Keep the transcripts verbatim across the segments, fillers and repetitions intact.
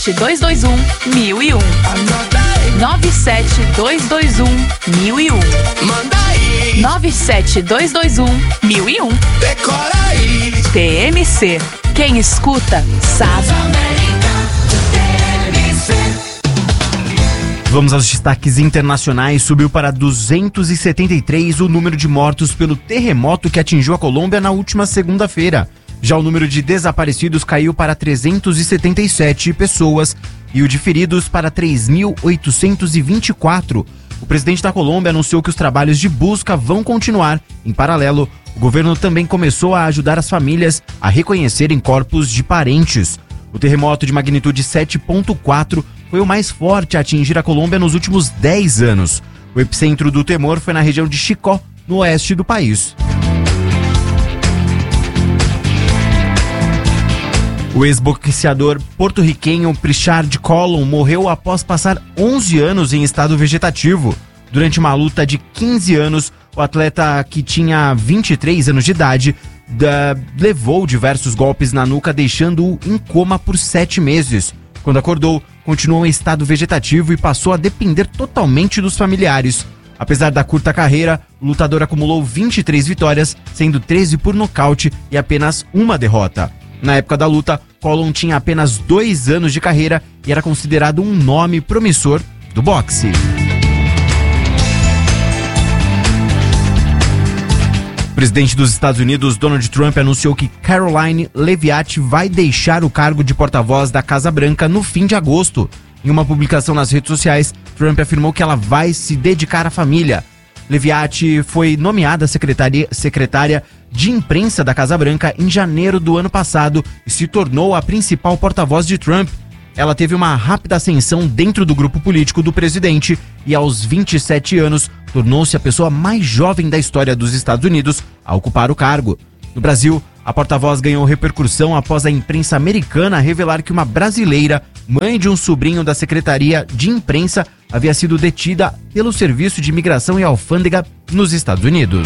dois dois um, mil e um. nove sete dois dois um, mil e um. Manda aí. nove sete dois dois um, mil e um. Decora aí. T M C. Quem escuta, sabe. Vamos aos destaques internacionais. Subiu para duzentos e setenta e três o número de mortos pelo terremoto que atingiu a Colômbia na última segunda-feira. Já o número de desaparecidos caiu para trezentos e setenta e sete pessoas e o de feridos para três mil oitocentos e vinte e quatro. O presidente da Colômbia anunciou que os trabalhos de busca vão continuar. Em paralelo, o governo também começou a ajudar as famílias a reconhecerem corpos de parentes. O terremoto de magnitude sete ponto quatro foi o mais forte a atingir a Colômbia nos últimos dez anos. O epicentro do tremor foi na região de Chicó, no oeste do país. O ex-boxeador porto-riquenho Prichard Colón morreu após passar onze anos em estado vegetativo. Durante uma luta de quinze anos, o atleta, que tinha vinte e três anos de idade, da, levou diversos golpes na nuca, deixando-o em coma por sete meses. Quando acordou, continuou em estado vegetativo e passou a depender totalmente dos familiares. Apesar da curta carreira, o lutador acumulou vinte e três vitórias, sendo treze por nocaute e apenas uma derrota. Na época da luta, Colón tinha apenas dois anos de carreira e era considerado um nome promissor do boxe. O presidente dos Estados Unidos, Donald Trump, anunciou que Caroline Leviat vai deixar o cargo de porta-voz da Casa Branca no fim de agosto. Em uma publicação nas redes sociais, Trump afirmou que ela vai se dedicar à família. Leviat foi nomeada secretária, secretária de imprensa da Casa Branca em janeiro do ano passado e se tornou a principal porta-voz de Trump. Ela teve uma rápida ascensão dentro do grupo político do presidente e, aos vinte e sete anos, tornou-se a pessoa mais jovem da história dos Estados Unidos a ocupar o cargo. No Brasil, a porta-voz ganhou repercussão após a imprensa americana revelar que uma brasileira, mãe de um sobrinho da Secretaria de Imprensa, havia sido detida pelo Serviço de Imigração e Alfândega nos Estados Unidos.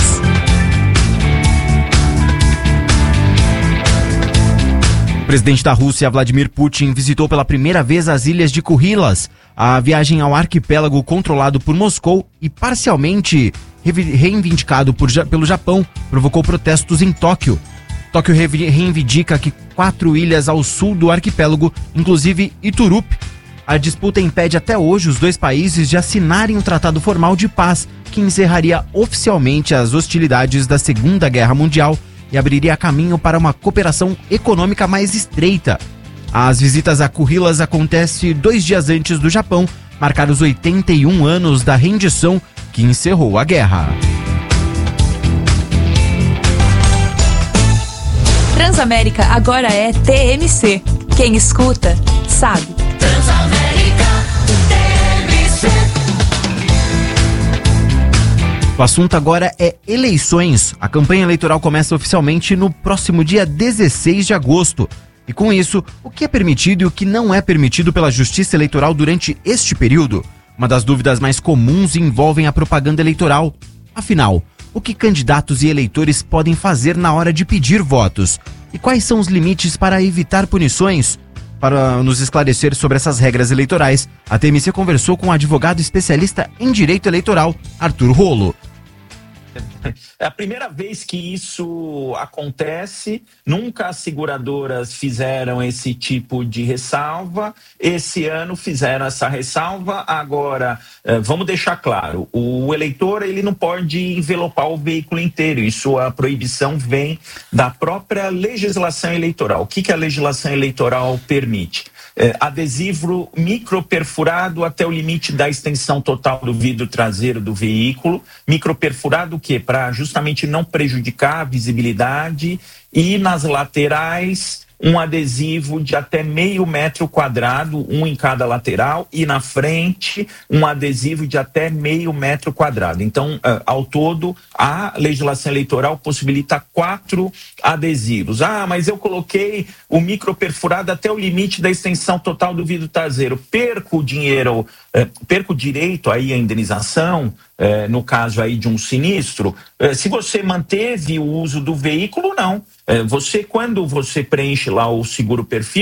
O presidente da Rússia, Vladimir Putin, visitou pela primeira vez as ilhas de Kurilas. A viagem ao arquipélago controlado por Moscou e parcialmente reivindicado por, pelo Japão provocou protestos em Tóquio. Tóquio reivindica que quatro ilhas ao sul do arquipélago, inclusive Iturup. A disputa impede até hoje os dois países de assinarem um tratado formal de paz que encerraria oficialmente as hostilidades da Segunda Guerra Mundial e abriria caminho para uma cooperação econômica mais estreita. As visitas a Kurilas acontecem dois dias antes do Japão marcar os oitenta e um anos da rendição que encerrou a guerra. Transamérica agora é T M C. Quem escuta, sabe. Transamérica, T M C. O assunto agora é eleições. A campanha eleitoral começa oficialmente no próximo dia dezesseis de agosto. E com isso, o que é permitido e o que não é permitido pela Justiça Eleitoral durante este período? Uma das dúvidas mais comuns envolvem a propaganda eleitoral. Afinal, o que candidatos e eleitores podem fazer na hora de pedir votos? E quais são os limites para evitar punições? Para nos esclarecer sobre essas regras eleitorais, a T M C conversou com o advogado especialista em direito eleitoral, Arthur Rolo. É a primeira vez que isso acontece, nunca as seguradoras fizeram esse tipo de ressalva, esse ano fizeram essa ressalva. Agora, vamos deixar claro, o eleitor ele não pode envelopar o veículo inteiro, isso a proibição vem da própria legislação eleitoral. O que, que a legislação eleitoral permite? É, adesivo microperfurado até o limite da extensão total do vidro traseiro do veículo. Microperfurado o quê? Para justamente não prejudicar a visibilidade, e nas laterais um adesivo de até meio metro quadrado, um em cada lateral, e na frente um adesivo de até meio metro quadrado. Então, ao todo, a legislação eleitoral possibilita quatro adesivos. Ah, mas eu coloquei o microperfurado até o limite da extensão total do vidro traseiro. Perco o dinheiro, eh, perco o direito aí à indenização, eh, no caso aí de um sinistro. Eh, se você manteve o uso do veículo, não. Você, quando você preenche lá o seguro perfil,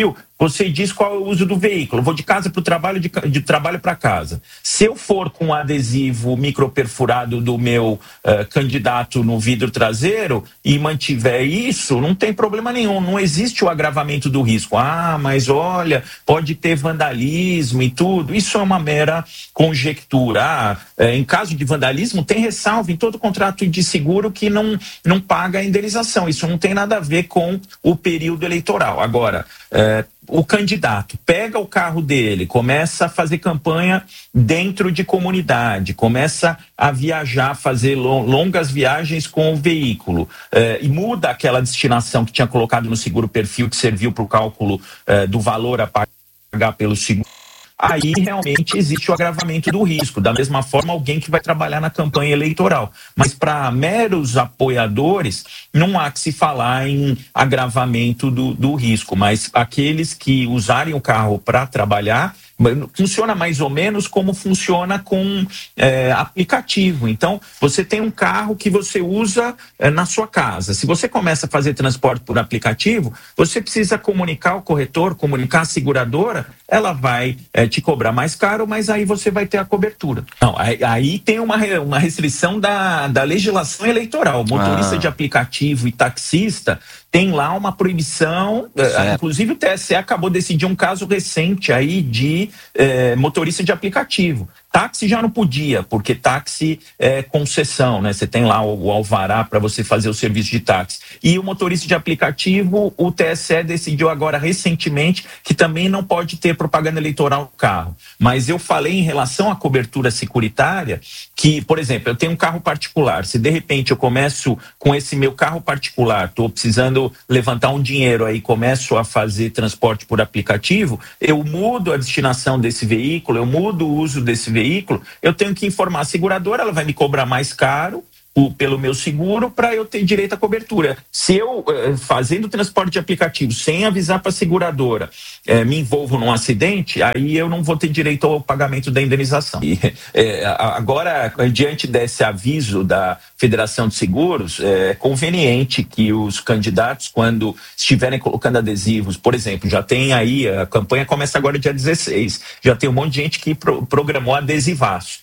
você diz qual é o uso do veículo. Vou de casa para o trabalho, de, de trabalho para casa. Se eu for com um adesivo microperfurado do meu uh, candidato no vidro traseiro e mantiver isso, não tem problema nenhum. Não existe o agravamento do risco. Ah, mas olha, pode ter vandalismo e tudo. Isso é uma mera conjectura. Ah, é, em caso de vandalismo, tem ressalva em todo contrato de seguro que não, não paga a indenização. Isso não tem nada a ver com o período eleitoral. Agora, é, o candidato pega o carro dele, começa a fazer campanha dentro de comunidade, começa a viajar, fazer longas viagens com o veículo eh, e muda aquela destinação que tinha colocado no seguro perfil que serviu para o cálculo eh, do valor a pagar pelo seguro. Aí realmente existe o agravamento do risco, da mesma forma alguém que vai trabalhar na campanha eleitoral. Mas para meros apoiadores, não há que se falar em agravamento do, do risco, mas aqueles que usarem o carro para trabalhar, funciona mais ou menos como funciona com é, aplicativo. Então, você tem um carro que você usa é, na sua casa. Se você começa a fazer transporte por aplicativo, você precisa comunicar ao corretor, comunicar à seguradora, ela vai é, te cobrar mais caro, mas aí você vai ter a cobertura. Não, aí, aí tem uma, uma restrição da, da legislação eleitoral. Motorista ah. de aplicativo e taxista tem lá uma proibição, certo. Inclusive o T S E acabou de decidir um caso recente aí de eh, motorista de aplicativo. Táxi já não podia, porque táxi é concessão, né? Você tem lá o, o alvará para você fazer o serviço de táxi. E o motorista de aplicativo, o T S E decidiu agora recentemente que também não pode ter propaganda eleitoral no carro. Mas eu falei em relação à cobertura securitária que, por exemplo, eu tenho um carro particular. Se de repente eu começo com esse meu carro particular, estou precisando levantar um dinheiro aí, começo a fazer transporte por aplicativo, eu mudo a destinação desse veículo, eu mudo o uso desse veículo, veículo, eu tenho que informar a seguradora, ela vai me cobrar mais caro o, pelo meu seguro para eu ter direito à cobertura. Se eu, eh, fazendo transporte de aplicativo, sem avisar para a seguradora, eh, me envolvo num acidente, aí eu não vou ter direito ao pagamento da indenização. E, eh, agora, diante desse aviso da Federação de Seguros, é conveniente que os candidatos, quando estiverem colocando adesivos, por exemplo, já tem aí, a campanha começa agora dia dezesseis, já tem um monte de gente que pro, programou adesivaço.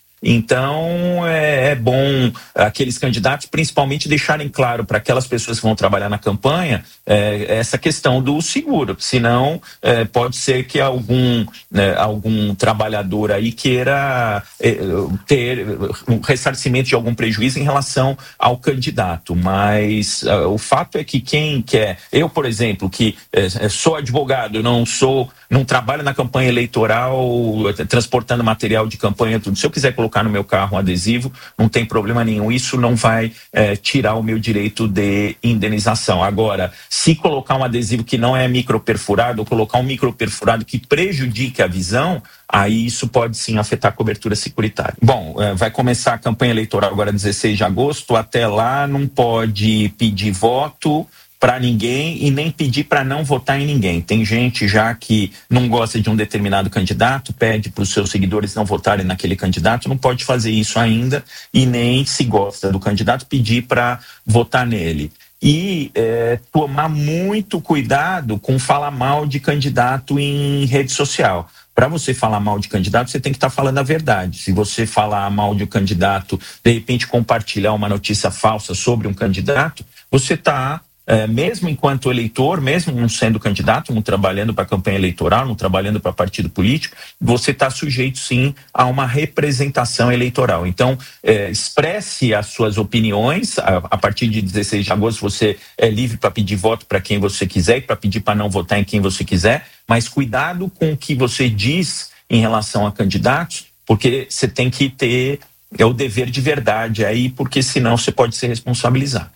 Então, é, é bom aqueles candidatos, principalmente, deixarem claro para aquelas pessoas que vão trabalhar na campanha é, essa questão do seguro. Senão, é, pode ser que algum, né, algum trabalhador aí queira é, ter um ressarcimento de algum prejuízo em relação ao candidato. Mas é, o fato é que quem quer... Eu, por exemplo, que é, sou advogado, não sou... não trabalho na campanha eleitoral, transportando material de campanha, tudo. Se eu quiser colocar no meu carro um adesivo, não tem problema nenhum. Isso não vai é, tirar o meu direito de indenização. Agora, se colocar um adesivo que não é microperfurado, ou colocar um microperfurado que prejudique a visão, aí isso pode sim afetar a cobertura securitária. Bom, é, vai começar a campanha eleitoral agora dezesseis de agosto. Até lá não pode pedir voto para ninguém e nem pedir para não votar em ninguém. Tem gente já que não gosta de um determinado candidato, pede para os seus seguidores não votarem naquele candidato, não pode fazer isso ainda e nem, se gosta do candidato, pedir para votar nele. E é, tomar muito cuidado com falar mal de candidato em rede social. Para você falar mal de candidato, você tem que estar tá falando a verdade. Se você falar mal de um candidato, de repente compartilhar uma notícia falsa sobre um candidato, você está... É, mesmo enquanto eleitor, mesmo não sendo candidato, não trabalhando para campanha eleitoral, não trabalhando para partido político, você está sujeito sim a uma representação eleitoral. Então, é, expresse as suas opiniões. A, a partir de dezesseis de agosto você é livre para pedir voto para quem você quiser e para pedir para não votar em quem você quiser, mas cuidado com o que você diz em relação a candidatos, porque você tem que ter é, o dever de verdade aí, porque senão você pode ser responsabilizado.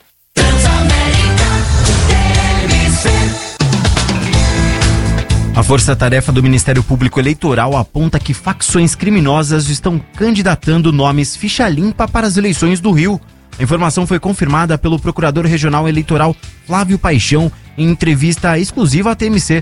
A Força-Tarefa do Ministério Público Eleitoral aponta que facções criminosas estão candidatando nomes ficha limpa para as eleições do Rio. A informação foi confirmada pelo Procurador Regional Eleitoral Flávio Paixão em entrevista exclusiva à T M C.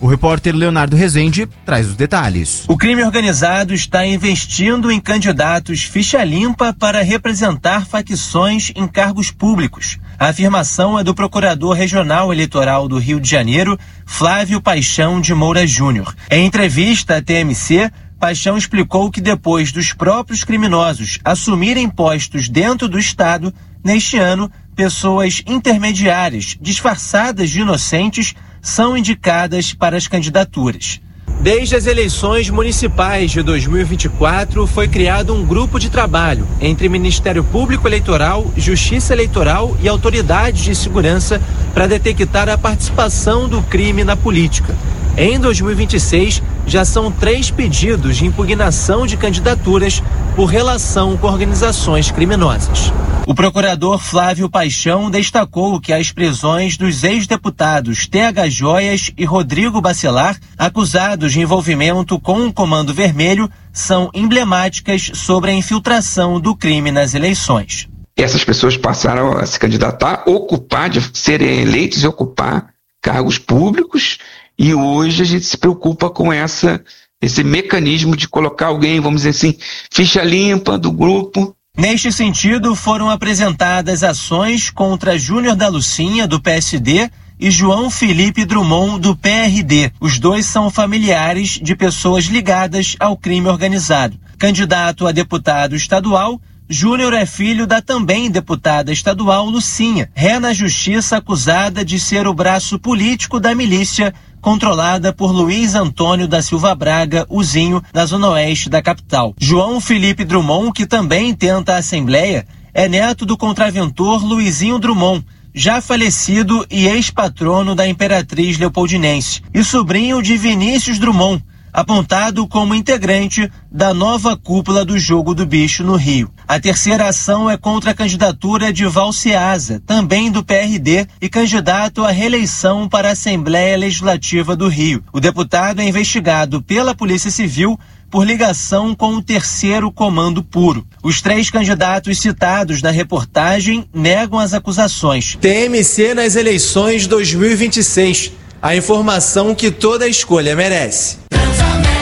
O repórter Leonardo Rezende traz os detalhes. O crime organizado está investindo em candidatos ficha limpa para representar facções em cargos públicos. A afirmação é do procurador regional eleitoral do Rio de Janeiro, Flávio Paixão de Moura Júnior. Em entrevista à T M C, Paixão explicou que depois dos próprios criminosos assumirem postos dentro do Estado, neste ano, pessoas intermediárias, disfarçadas de inocentes, são indicadas para as candidaturas. Desde as eleições municipais de dois mil e vinte e quatro, foi criado um grupo de trabalho entre Ministério Público Eleitoral, Justiça Eleitoral e autoridades de segurança para detectar a participação do crime na política. Em dois mil e vinte e seis, já são três pedidos de impugnação de candidaturas por relação com organizações criminosas. O procurador Flávio Paixão destacou que as prisões dos ex-deputados T H Joias e Rodrigo Bacelar, acusados de envolvimento com o Comando Vermelho, são emblemáticas sobre a infiltração do crime nas eleições. Essas pessoas passaram a se candidatar, ocupar, de serem eleitos e ocupar cargos públicos, e hoje a gente se preocupa com essa, esse mecanismo de colocar alguém, vamos dizer assim, ficha limpa do grupo. Neste sentido, foram apresentadas ações contra Júnior da Lucinha, do P S D, e João Felipe Drummond, do P R D. Os dois são familiares de pessoas ligadas ao crime organizado. Candidato a deputado estadual, Júnior é filho da também deputada estadual Lucinha, ré na justiça acusada de ser o braço político da milícia controlada por Luiz Antônio da Silva Braga, o Zinho, na zona oeste da capital. João Felipe Drummond, que também tenta a Assembleia, é neto do contraventor Luizinho Drummond, já falecido e ex-patrono da Imperatriz Leopoldinense, e sobrinho de Vinícius Drummond, apontado como integrante da nova cúpula do Jogo do Bicho no Rio. A terceira ação é contra a candidatura de Valceasa, também do P R D, e candidato à reeleição para a Assembleia Legislativa do Rio. O deputado é investigado pela Polícia Civil por ligação com o terceiro comando puro. Os três candidatos citados na reportagem negam as acusações. T M C nas eleições dois mil e vinte e seis. A informação que toda escolha merece.